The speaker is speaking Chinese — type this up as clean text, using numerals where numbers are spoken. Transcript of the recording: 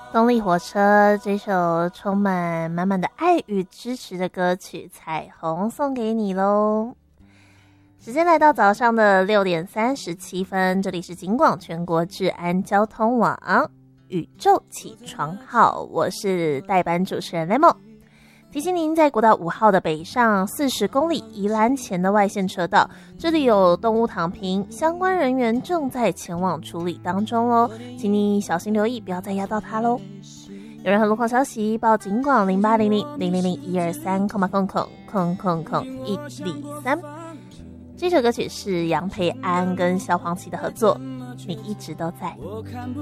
动力火车这首充满满满的爱与支持的歌曲《彩虹》送给你咯。时间来到早上的6点37分，这里是警广全国治安交通网宇宙起床号，我是代班主持人 Lemon。提醒您，在国道5号的北上40公里宜兰前的外线车道，这里有动物躺平，相关人员正在前往处理当中哦，请你小心留意，不要再压到它喽。有任何路况消息，报警广0800-000-123-123。这首歌曲是杨培安跟萧煌奇的合作，你一直都在。